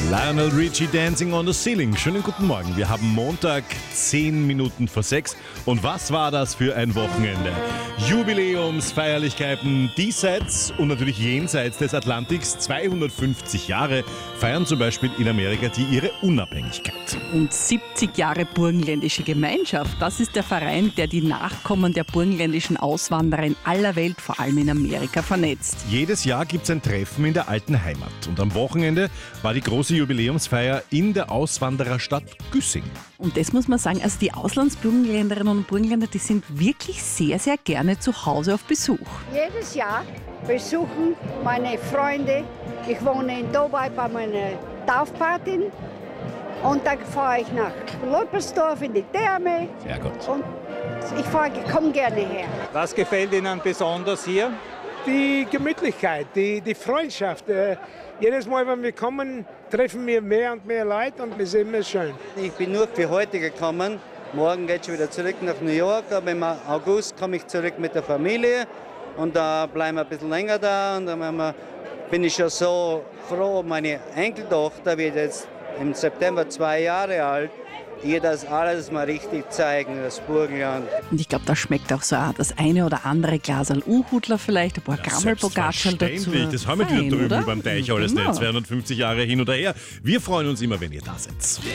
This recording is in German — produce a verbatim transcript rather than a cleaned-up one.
Lionel Richie, Dancing on the Ceiling. Schönen guten Morgen. Wir haben Montag, zehn Minuten vor sechs. Und was war das für ein Wochenende? Jubiläumsfeierlichkeiten diesseits und natürlich jenseits des Atlantiks. zweihundertfünfzig Jahre feiern zum Beispiel in Amerika die ihre Unabhängigkeit. Und siebzig Jahre Burgenländische Gemeinschaft. Das ist der Verein, der die Nachkommen der burgenländischen Auswanderer in aller Welt, vor allem in Amerika, vernetzt. Jedes Jahr gibt es ein Treffen in der alten Heimat. Und am Wochenende war die große Jubiläumsfeier in der Auswandererstadt Güssing. Und das muss man sagen, also die Auslandsburgenländerinnen und Burgenländer, die sind wirklich sehr, sehr gerne zu Hause auf Besuch. Jedes Jahr besuchen meine Freunde. Ich wohne in Dobaj bei meiner Taufpatin. Und dann fahre ich nach Loppersdorf in die Therme. Sehr gut. Und ich, fahre, ich komme gerne her. Was gefällt Ihnen besonders hier? Die Gemütlichkeit, die, die Freundschaft. Äh, jedes Mal, wenn wir kommen, treffen wir mehr und mehr Leute und es ist immer schön. Ich bin nur für heute gekommen. Morgen geht es wieder zurück nach New York, aber im August komme ich zurück mit der Familie und da bleiben wir ein bisschen länger da. Und dann bin ich schon so froh, meine Enkeltochter wird jetzt im September zwei Jahre alt, ihr das alles mal richtig zeigen, das Burgenland. Und ich glaube, da schmeckt auch so das eine oder andere Glasal Uhudler vielleicht, ein paar Ja, Gammelbogatschel dazu. selbstverständlich. Das haben wir Fein, wieder drüben oder? über dem Teich alles Genau. nicht. zweihundertfünfzig Jahre hin oder her. Wir freuen uns immer, wenn ihr da seid.